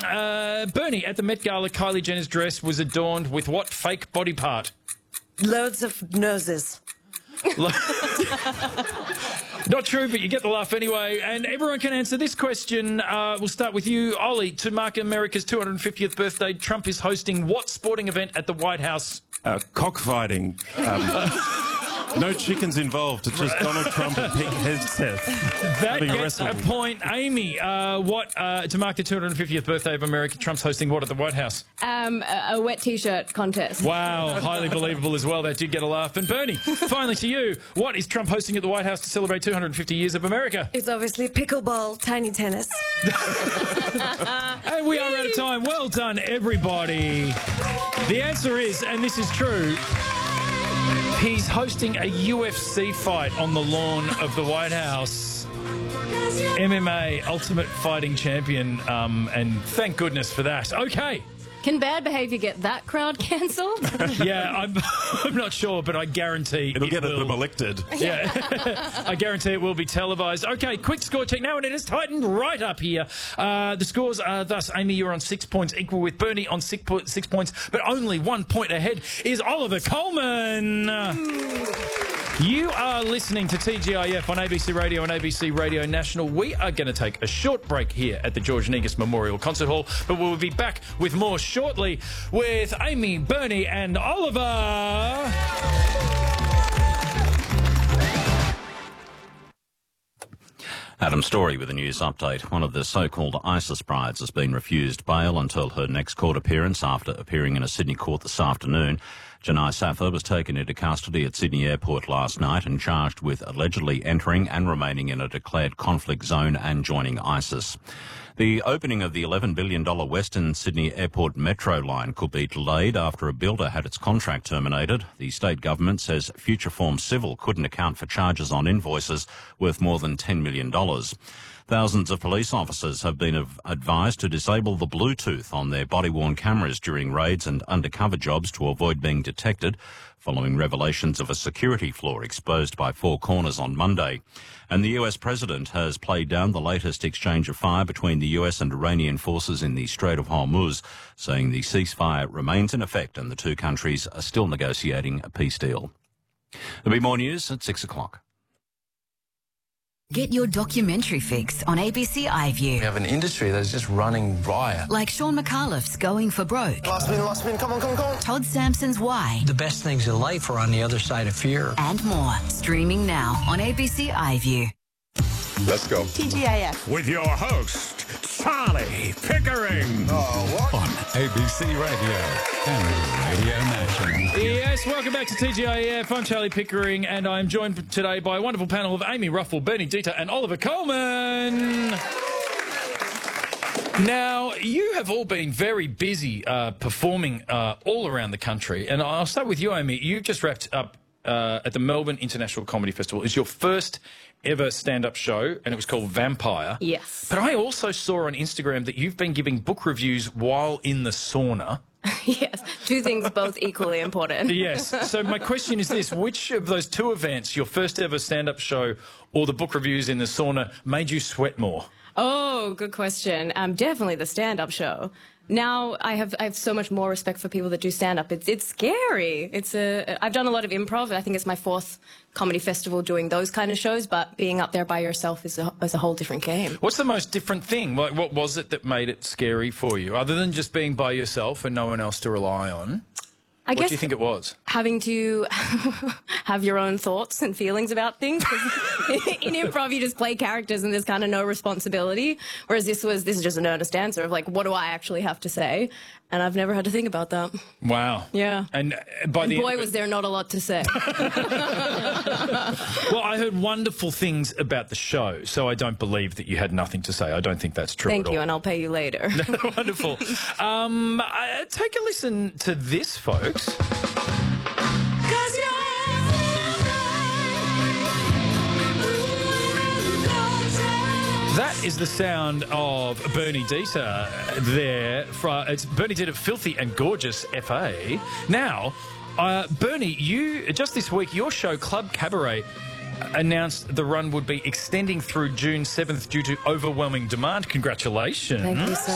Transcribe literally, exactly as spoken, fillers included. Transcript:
uh, Bernie, at the Met Gala, Kylie Jenner's dress was adorned with what fake body part? Loads of noses. Not true, but you get the laugh anyway. And everyone can answer this question. Uh, we'll start with you, Ollie. To mark America's two hundred fiftieth birthday, Trump is hosting what sporting event at the White House? Uh, cockfighting. Um, no chickens involved. It's just Donald Trump and Pete Hegseth. That gets a point. Amy, uh, what uh, to mark the two hundred fiftieth birthday of America, Trump's hosting what at the White House? Um, a, a wet T-shirt contest. Wow, highly believable as well. That did get a laugh. And Bernie, finally to you, what is Trump hosting at the White House to celebrate two hundred fifty years of America? It's obviously pickleball, tiny tennis. And we are out of time. Well done, everybody. The answer is, and this is true, he's hosting a U F C fight on the lawn of the White House. M M A Ultimate Fighting Champion, um, and thank goodness for that. Okay. Can bad behaviour get that crowd cancelled? Yeah, I'm, I'm not sure, but I guarantee It'll it get will. them elected. Yeah, I guarantee it will be televised. Okay, quick score check now, and it has tightened right up here. Uh, the scores are thus: Amy, you're on six points, equal with Bernie on six, po six points, but only one point ahead is Oliver Coleman. You are listening to T G I F on A B C Radio and A B C Radio National. We are going to take a short break here at the George Negus Memorial Concert Hall, but we'll be back with more shortly with Amy, Bernie and Oliver. Adam Story with a news update. One of the so-called ISIS brides has been refused bail until her next court appearance after appearing in a Sydney court this afternoon. Janai Safa was taken into custody at Sydney Airport last night and charged with allegedly entering and remaining in a declared conflict zone and joining ISIS. The opening of the eleven billion dollars Western Sydney Airport Metro line could be delayed after a builder had its contract terminated. The state government says Futureform Civil couldn't account for charges on invoices worth more than ten million dollars. Thousands of police officers have been advised to disable the Bluetooth on their body-worn cameras during raids and undercover jobs to avoid being detected, following revelations of a security flaw exposed by Four Corners on Monday. And the U S president has played down the latest exchange of fire between the U S and Iranian forces in the Strait of Hormuz, saying the ceasefire remains in effect and the two countries are still negotiating a peace deal. There'll be more news at six o'clock. Get your documentary fix on A B C iView. We have an industry that is just running riot. Like Sean McAuliffe's Going for Broke. Last spin, last spin, come on, come on, come on. Todd Sampson's Why. The best things in life are on the other side of fear. And more. Streaming now on A B C iView. Let's go. T G I F. With your host, Charlie Pickering. Oh, what? On A B C Radio and Radio National. Yes, welcome back to T G I F. I'm Charlie Pickering, and I'm joined today by a wonderful panel of Amy Ruffle, Bernie Dieter, and Oliver Coleman. Now, you have all been very busy uh, performing uh, all around the country, and I'll start with you, Amy. You've just wrapped up uh, at the Melbourne International Comedy Festival. It's your first ever stand-up show, and it was called Vampire. Yes. But I also saw on Instagram that you've been giving book reviews while in the sauna. Yes, two things both equally important. Yes. So my question is this: which of those two events, your first ever stand-up show or the book reviews in the sauna, made you sweat more? Oh, good question. Um, definitely the stand-up show. Now I have I have so much more respect for people that do stand-up. It's it's scary. It's a I've done a lot of improv. I think it's my fourth comedy festival doing those kind of shows. But being up there by yourself is a, is a whole different game. What's the most different thing? Like, what was it that made it scary for you, other than just being by yourself and no one else to rely on? I what guess do you think it was? Having to have your own thoughts and feelings about things. In improv, you just play characters and there's kind of no responsibility. Whereas this was, this is just an earnest answer of like, what do I actually have to say? And I've never had to think about that. Wow. Yeah. And by and the boy, end, was there not a lot to say. well, I heard wonderful things about the show, so I don't believe that you had nothing to say. I don't think that's true. Thank at you, all. and I'll pay you later. Wonderful. Um, uh, take a listen to this, folks. That is the sound of Bernie Dieter there. It's Bernie Dieter, Filthy and Gorgeous F A. Now, uh, Bernie, you just this week, your show Club Cabaret announced the run would be extending through June seventh due to overwhelming demand. Congratulations. Thank you so